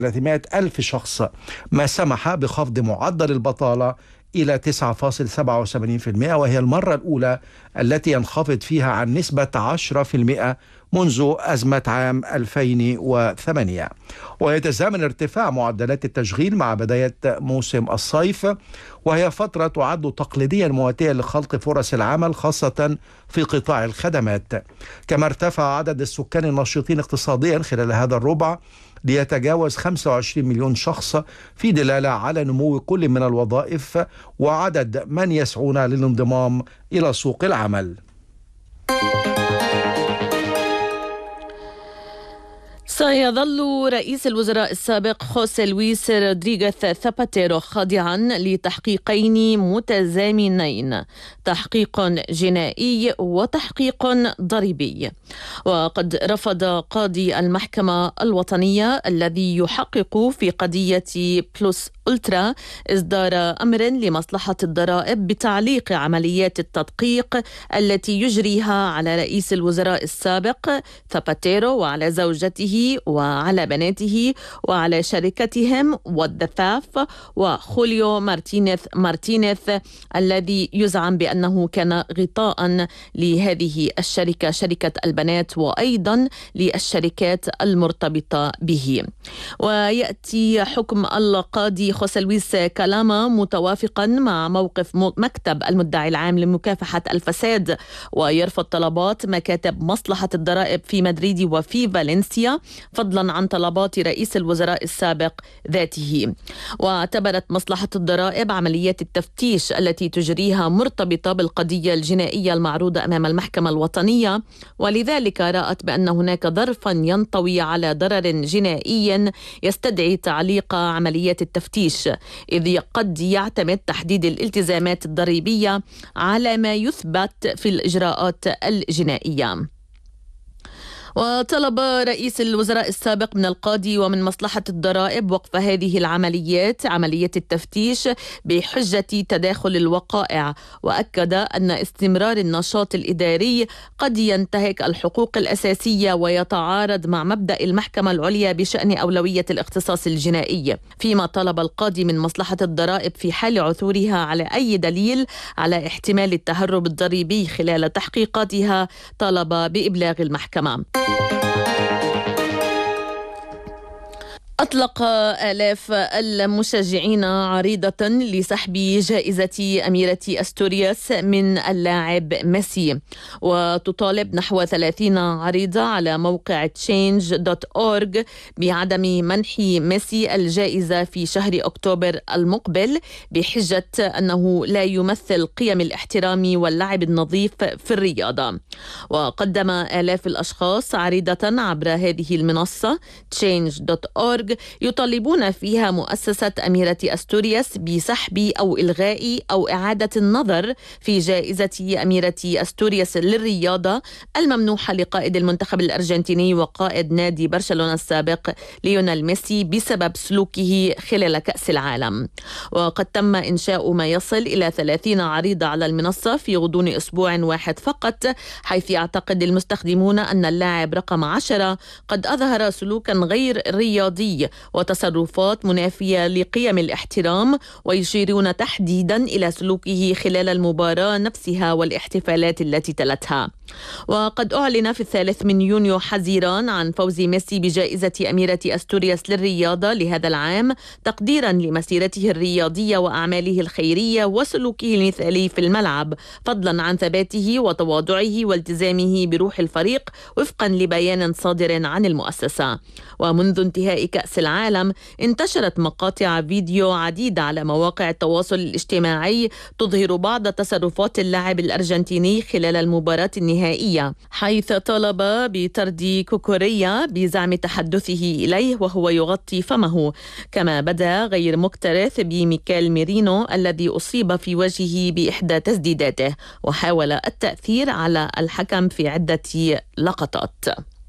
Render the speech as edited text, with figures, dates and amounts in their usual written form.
300 ألف شخص، ما سمح بخفض معدل البطالة إلى 9.77%، وهي المرة الأولى التي ينخفض فيها عن نسبة 10% منذ أزمة عام 2008. ويتزامن ارتفاع معدلات التشغيل مع بداية موسم الصيف، وهي فترة تعد تقليديا مواتية لخلق فرص العمل خاصة في قطاع الخدمات. كما ارتفع عدد السكان النشيطين اقتصاديا خلال هذا الربع ليتجاوز 25 مليون شخص، في دلالة على نمو كل من الوظائف وعدد من يسعون للانضمام إلى سوق العمل. سيظل رئيس الوزراء السابق خوسيه لويس رودريغيز ثاباتيرو خاضعا لتحقيقين متزامنين، تحقيق جنائي وتحقيق ضريبي. وقد رفض قاضي المحكمة الوطنية الذي يحقق في قضية بلس ألترا إصدار أمر لمصلحة الضرائب بتعليق عمليات التدقيق التي يجريها على رئيس الوزراء السابق ثاباتيرو وعلى زوجته وعلى بناته وعلى شركتهم والدفاف وخوليو مارتينيز الذي يزعم بأنه كان غطاء لهذه الشركة، شركة البنات، وأيضا للشركات المرتبطة به. ويأتي حكم القاضي خوسيه لويس كالاما متوافقا مع موقف مكتب المدعي العام لمكافحة الفساد، ويرفض طلبات مكاتب مصلحة الضرائب في مدريد وفي فالنسيا فضلا عن طلبات رئيس الوزراء السابق ذاته. واعتبرت مصلحة الضرائب عمليات التفتيش التي تجريها مرتبطة بالقضية الجنائية المعروضة أمام المحكمة الوطنية، ولذلك رأت بأن هناك ظرفا ينطوي على ضرر جنائي يستدعي تعليق عمليات التفتيش، إذ قد يعتمد تحديد الالتزامات الضريبية على ما يثبت في الإجراءات الجنائية. وطلب رئيس الوزراء السابق من القاضي ومن مصلحة الضرائب وقف هذه العمليات، عملية التفتيش، بحجة تداخل الوقائع، وأكد أن استمرار النشاط الإداري قد ينتهك الحقوق الأساسية ويتعارض مع مبدأ المحكمة العليا بشأن أولوية الاختصاص الجنائي. فيما طلب القاضي من مصلحة الضرائب في حال عثورها على أي دليل على احتمال التهرب الضريبي خلال تحقيقاتها، طلب بإبلاغ المحكمة. أطلق آلاف المشجعين عريضة لسحب جائزة أميرة أستورياس من اللاعب ميسي، وتطالب نحو 30 عريضة على موقع change.org بعدم منح ميسي الجائزة في شهر أكتوبر المقبل بحجة أنه لا يمثل قيم الاحترام واللعب النظيف في الرياضة. وقدم آلاف الأشخاص عريضة عبر هذه المنصة change.org يطالبون فيها مؤسسة أميرة أستورياس بسحب أو إلغاء أو إعادة النظر في جائزة أميرة أستورياس للرياضة الممنوحة لقائد المنتخب الأرجنتيني وقائد نادي برشلونة السابق ليونيل ميسي بسبب سلوكه خلال كأس العالم. وقد تم إنشاء ما يصل إلى 30 عريضة على المنصة في غضون أسبوع واحد فقط، حيث يعتقد المستخدمون أن اللاعب رقم 10 قد أظهر سلوكا غير رياضي وتصرفات منافية لقيم الاحترام، ويشيرون تحديدا إلى سلوكه خلال المباراة نفسها والاحتفالات التي تلتها. وقد أعلن في 3 يونيو حذرا عن فوز ميسي بجائزة أميرة أستورياس للرياضة لهذا العام تقديرا لمسيرته الرياضية وأعماله الخيرية وسلوكه المثالي في الملعب، فضلا عن ثباته وتواضعه والتزامه بروح الفريق وفقا لبيان صادر عن المؤسسة. ومنذ انتهاء كأس العالم انتشرت مقاطع فيديو عديدة على مواقع التواصل الاجتماعي تظهر بعض تصرفات اللاعب الأرجنتيني خلال المباراة النهائية، حيث طلب بطرد كوكوريا بزعم تحدثه إليه وهو يغطي فمه، كما بدا غير مكترث بميكيل ميرينو الذي أصيب في وجهه بإحدى تسديداته، وحاول التأثير على الحكم في عدة لقطات.